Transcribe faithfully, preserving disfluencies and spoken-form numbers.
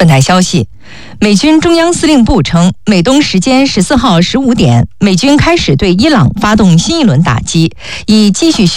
本台消息，美军中央司令部称，美东时间十四号十五点，美军开始对伊朗发动新一轮打击，以继续削